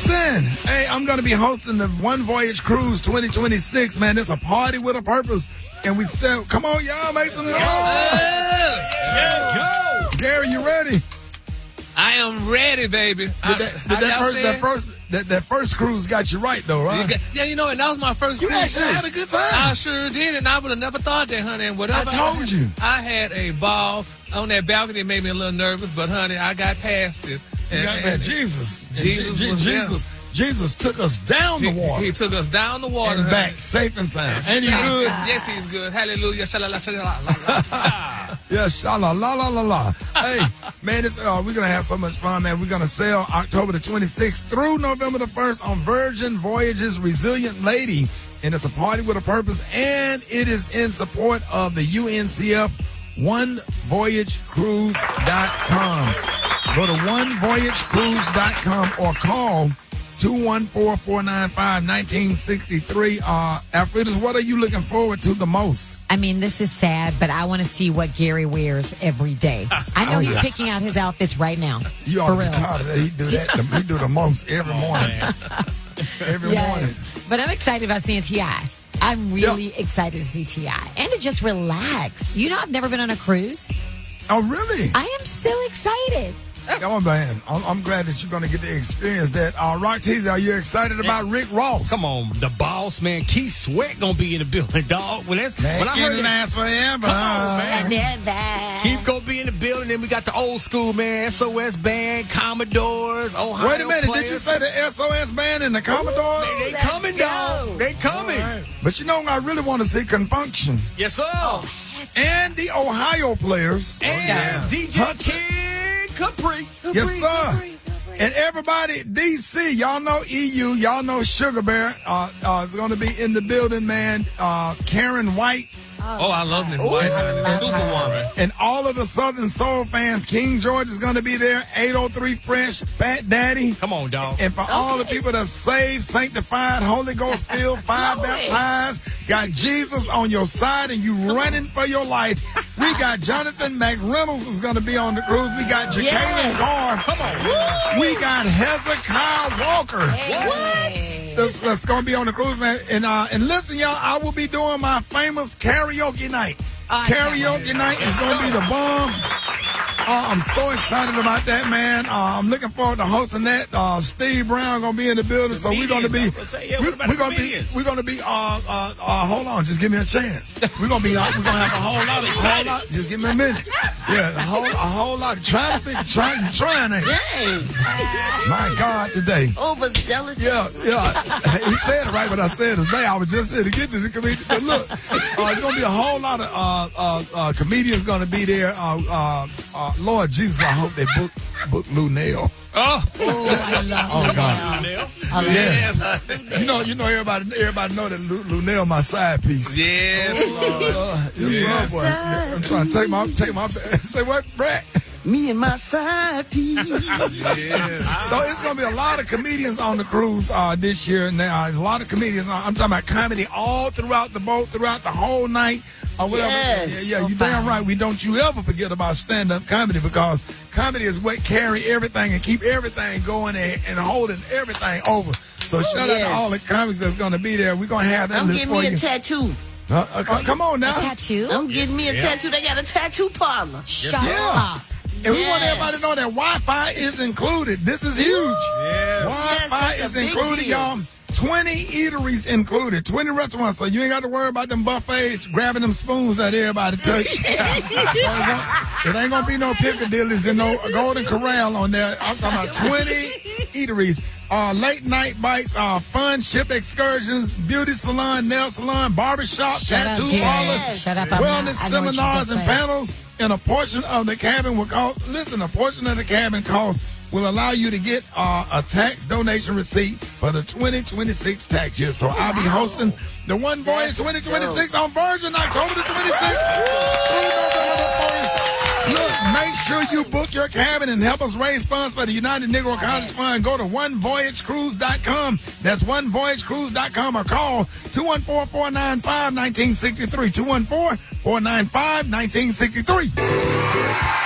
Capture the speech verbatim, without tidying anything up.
Listen, hey, I'm going to be hosting the One Voyage Cruise twenty twenty-six, man. It's a party with a purpose. And we said, come on, y'all, make some noise. Yeah, go. Gary, you ready? I am ready, baby. Did that, did that, first, that, first, that, that first cruise got you right, though, right? Got, yeah, you know, and that was my first you cruise. You actually had a good time. I sure did, and I would have never thought that, honey. And whatever I told I, you. I had a ball on that balcony. It made me a little nervous, but, honey, I got past it. And, you got and, and Jesus. Jesus, G- was Jesus. Jesus took us down the water. He, he took us down the water. And honey. back, safe and sound. Ain't he good? Yes, he's good. Hallelujah. Shalala, shalala, yeah, shalala, la, la, la, la. Hey, man, it's, uh, we're going to have so much fun, man. We're going to sail October the twenty-sixth through November the first on Virgin Voyages Resilient Lady. And it's a party with a purpose, and it is in support of the U N C F, one voyage cruise dot com. Go to one voyage cruise dot com or call two one four, four nine five, one nine six three. Uh, Alfredas, what are you looking forward to the most? I mean, this is sad, but I want to see what Gary wears every day. I know Oh, he's yeah. picking out his outfits right now. You For ought to be real. tired of that. He do that. He do the most every morning. Every Yes. morning. But I'm excited about seeing T I I'm really excited to see T I and to just relax. You know, I've never been on a cruise. Oh, really? I am so excited. Come on, man. I'm, I'm glad that you're going to get to experience that. Uh, Rock Teaser, are you excited about Rick Ross? Come on, the boss, man. Keith Sweat gonna be in the building, dog. Well, that's Man, when I can heard that- last forever. Come on, man. Never. Keith gonna be in the building. Then we got the old school, man. S O S Band, Commodores, Ohio Wait a minute. players. Did you say the S O S Band and the Commodore? They, they Let's coming, dog. go. They coming. Right. But you know, I really want to see Confunction Yes, sir. and the Ohio players. and yeah. D J Hudson. Kid Capri. Yes, sir. And everybody, D C, y'all know E U, y'all know Sugar Bear uh, uh, is going to be in the building, man. Uh, Karen White. Oh, I love this white honey. Superwoman. And all of the Southern Soul fans, King George is going to be there. eight oh three Fresh, Fat Daddy. Come on, dog. And for all the people that saved, sanctified, Holy Ghost filled, fire baptized, got Jesus on your side and you running for your life. We got Jonathan McReynolds is going to be on the cruise. We got Jacqueline Yes. Carr. Come on. We got Hezekiah Walker. What? That's, that's going to be on the cruise, man. And uh, and listen, y'all, I will be doing my famous karaoke night. Oh, I can't Karaoke night is going to be the bomb. Uh, I'm so excited about that, man. Uh, I'm looking forward to hosting that. Uh, Steve Brown going to be in the building, so we're going to be, Comedians, I was saying, yeah, we, what about we're going to be, comedians? we're going to be. Uh, uh, uh, hold on, just give me a chance. We're going to be, uh, we're going to have a whole lot of, whole lot. Just give me a minute. Yeah, a whole, a whole lot. Trying to think, trying, trying to. Dang. My God, today. Overzealous. Yeah, yeah. He said it right, but I said it today. I was just here to get to the comedian. But look, uh, there's going to be a whole lot of uh, uh, uh, comedians going to be there. Uh, uh, uh, Lord Jesus, I hope they book book Lou Nail. Oh, Oh, I love Oh, it. God. I love Yeah. it. You know, you know, everybody, everybody know that Lou, Lou Nail my side piece. yes, Lord. Uh, yes, sir, boy. I'm trying to take my, take my, say what, Brett? Me and my side piece. Yes. So it's going to be a lot of comedians on the cruise uh, this year. Now, a lot of comedians. uh, I'm talking about comedy all throughout the boat, throughout the whole night. Or whatever. Yes. Yeah, yeah, you damn right. We don't you ever forget about stand-up comedy, because comedy is what carry everything and keep everything going and, and holding everything over. So shout out yes. to all the comics that's going to be there. We're going to have that I'm list getting for me you. a tattoo. Uh, uh, co- come on A now. tattoo? I'm getting me a tattoo. They got a tattoo parlor. Shut Yeah. up. And we want Yes. everybody to know that Wi-Fi is included. This is huge. Wi-Fi Yes, that's a is big included, deal. y'all. twenty eateries included, twenty restaurants, so you ain't got to worry about them buffets grabbing them spoons that everybody touch. So it, won't- it ain't gonna be no Piccadillys and no Golden Corral on there. I'm talking about twenty eateries, uh, late night bites, uh, fun ship excursions, beauty salon, nail salon, barbershop, Shut up, tattoo Gary. parlor, Shut up. I'm wellness not, I know what you seminars just and said. panels. And a portion of the cabin will cost, listen, a portion of the cabin cost will allow you to get uh, a tax donation receipt for the twenty twenty-six tax year. So I'll be hosting the One Voyage twenty twenty-six on Virgin October the twenty-sixth through November the first. Look, make sure you book your cabin and help us raise funds for the United Negro College Fund. Go to one voyage cruise dot com. That's one voyage cruise dot com, or call two one four, four nine five, one nine six three. two one four, four nine five, one nine six three.